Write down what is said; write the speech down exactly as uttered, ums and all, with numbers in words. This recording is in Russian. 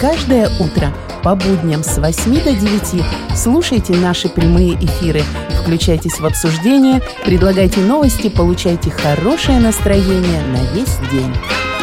Каждое утро по будням с восьми до девяти слушайте наши прямые эфиры, включайтесь в обсуждение, предлагайте новости, получайте хорошее настроение на весь день.